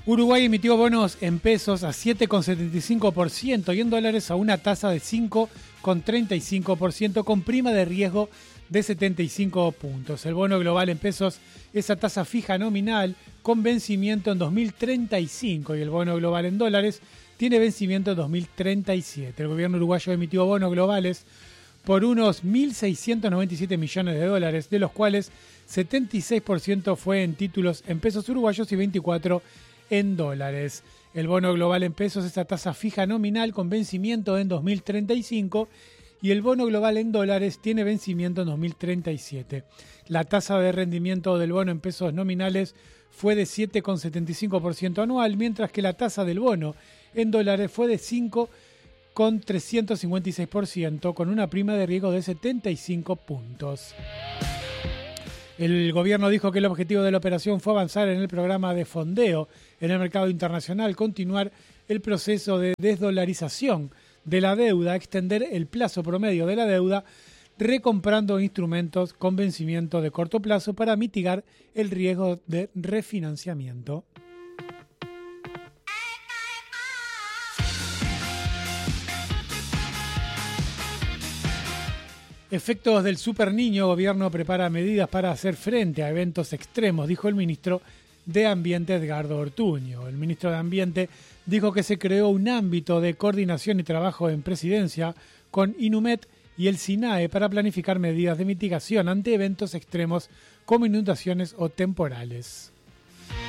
Uruguay emitió bonos en pesos a 7,75% y en dólares a una tasa de 5,35% con prima de riesgo de 75 puntos. El bono global en pesos es a tasa fija nominal con vencimiento en 2035 y el bono global en dólares tiene vencimiento en 2037. El gobierno uruguayo emitió bonos globales por unos 1.697 millones de dólares, de los cuales 76% fue en títulos en pesos uruguayos y 24% en dólares. El bono global en pesos es a tasa fija nominal con vencimiento en 2035 y el bono global en dólares tiene vencimiento en 2037. La tasa de rendimiento del bono en pesos nominales fue de 7,75% anual, mientras que la tasa del bono en dólares fue de 5,356% con una prima de riesgo de 75 puntos. El gobierno dijo que el objetivo de la operación fue avanzar en el programa de fondeo en el mercado internacional, continuar el proceso de desdolarización de la deuda, extender el plazo promedio de la deuda, recomprando instrumentos con vencimiento de corto plazo para mitigar el riesgo de refinanciamiento. Efectos del Super Niño, gobierno prepara medidas para hacer frente a eventos extremos, dijo el ministro de Ambiente Edgardo Ortuño. El ministro de Ambiente dijo que se creó un ámbito de coordinación y trabajo en presidencia con Inumet y el SINAE para planificar medidas de mitigación ante eventos extremos como inundaciones o temporales.